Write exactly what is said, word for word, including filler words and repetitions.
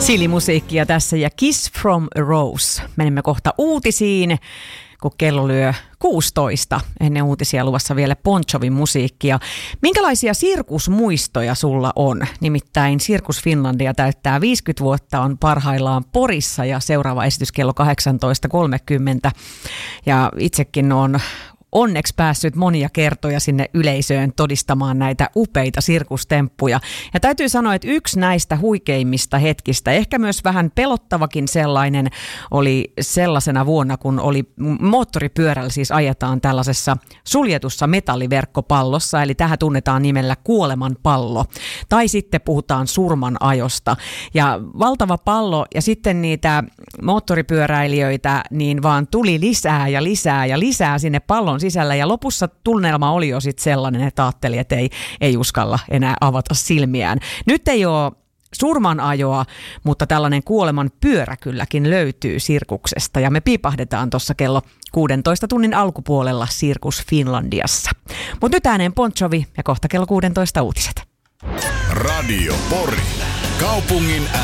Chilimusiikkia tässä ja Kiss from a Rose. Menemme kohta uutisiin, kun kello lyö kuusitoista. Ennen uutisia luvassa vielä Bon Jovin musiikkia. Minkälaisia sirkusmuistoja sulla on? Nimittäin Sirkus Finlandia täyttää viisikymmentä vuotta, on parhaillaan Porissa ja seuraava esitys kello kahdeksantoista kolmekymmentä. Ja itsekin on onneksi päässyt monia kertoja sinne yleisöön todistamaan näitä upeita sirkustemppuja. Ja täytyy sanoa, että yksi näistä huikeimmista hetkistä, ehkä myös vähän pelottavakin sellainen, oli sellaisena vuonna, kun oli moottoripyörällä, siis ajetaan tällaisessa suljetussa metalliverkkopallossa, eli tähän tunnetaan nimellä kuolemanpallo. Tai sitten puhutaan surmanajosta. Ja valtava pallo ja sitten niitä moottoripyöräilijöitä niin vaan tuli lisää ja lisää ja lisää sinne pallon sisällä ja lopussa tunnelma oli jo sitten sellainen, että ajatteli, että ei, ei uskalla enää avata silmiään. Nyt ei ole surmanajoa, mutta tällainen kuoleman pyörä kylläkin löytyy sirkuksesta ja me piipahdetaan tuossa kello kuudentoista tunnin alkupuolella Sirkus Finlandiassa. Mutta nyt ääneen Bon Jovi ja kohta kello kuusitoista uutiset. Radio Pori. Kaupungin